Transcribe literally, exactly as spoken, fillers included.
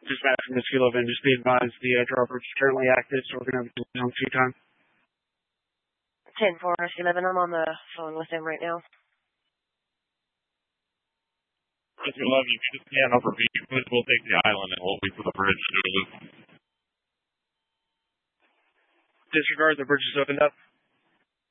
Dispatch from Miss Kilovan, just be advised the uh, draw bridge is currently active, so we're going to have a long few time. ten four eleven, I'm on the phone with them right now. Mister eleven, if you just scan over V, please, we'll take the island and we'll wait for the bridge to do a loop. Disregard, the bridge is opened up.